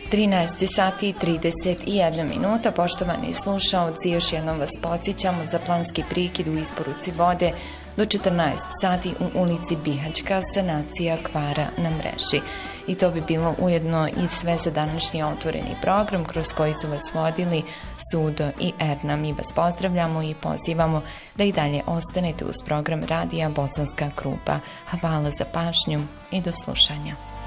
13 sati i 31 minuta, poštovani slušaoci, još jednom vas podsjećamo za planski prekid u isporuci vode do 14 sati u ulici Bihaćka, sanacija kvara na mreži. I to bi bilo ujedno i sve za današnji otvoreni program kroz koji su vas vodili Sudo i Erna. Mi vas pozdravljamo i pozivamo da i dalje ostanete uz program radija Bosanska Krupa. Hvala za pažnju i do slušanja.